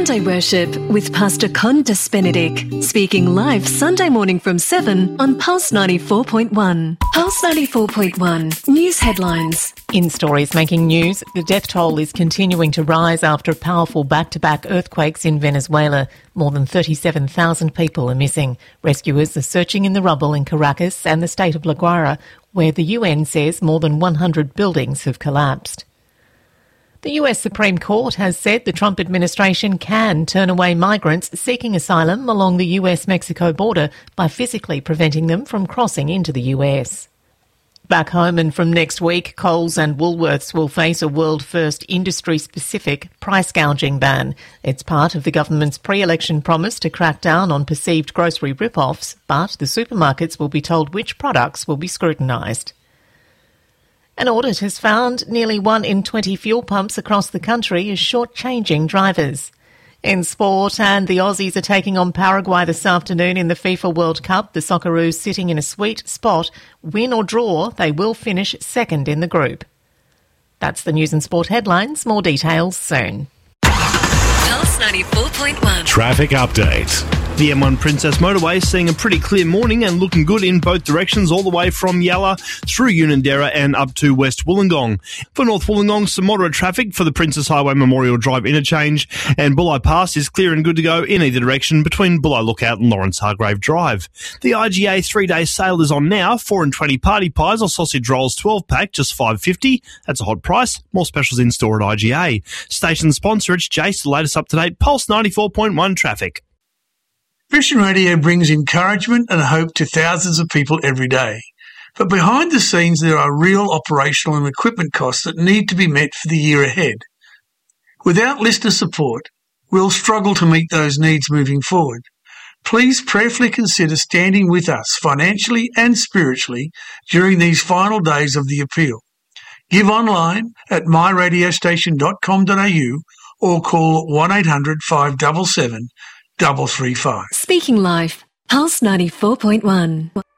Sunday Worship with Pastor Condas Benedict, speaking live Sunday morning from 7 on Pulse 94.1. Pulse 94.1 News Headlines. In stories making news, the death toll is continuing to rise after powerful back-to-back earthquakes in Venezuela. More than 37,000 people are missing. Rescuers are searching in the rubble in Caracas and the state of La Guaira, where the UN says more than 100 buildings have collapsed. The US Supreme Court has said the Trump administration can turn away migrants seeking asylum along the US-Mexico border by physically preventing them from crossing into the US. Back home and from next week, Coles and Woolworths will face a world-first industry-specific price gouging ban. It's part of the government's pre-election promise to crack down on perceived grocery rip-offs, but the supermarkets will be told which products will be scrutinised. An audit has found nearly 1 in 20 fuel pumps across the country is shortchanging drivers. In sport, and the Aussies are taking on Paraguay this afternoon in the FIFA World Cup. The Socceroos sitting in a sweet spot. Win or draw, they will finish second in the group. That's the news and sport headlines. More details soon. Pulse 94.1. Traffic update. The M1 Princess Motorway is seeing a pretty clear morning and looking good in both directions, all the way from Yalla through Unanderra and up to West Wollongong. For North Wollongong, some moderate traffic for the Princess Highway Memorial Drive interchange, and Bulli Pass is clear and good to go in either direction between Bulli Lookout and Lawrence Hargrave Drive. The IGA 3-day sale is on now. 4 and 20 party pies or sausage rolls 12-pack, just $5.50. That's a hot price. More specials in store at IGA. Station sponsor, it's Jace, the latest up-to-date Pulse 94.1 traffic. Christian Radio brings encouragement and hope to thousands of people every day. But behind the scenes, there are real operational and equipment costs that need to be met for the year ahead. Without listener support, we'll struggle to meet those needs moving forward. Please prayerfully consider standing with us financially and spiritually during these final days of the appeal. Give online at myradiostation.com.au or call 1800 577 335. Speaking Life, Pulse 94.1.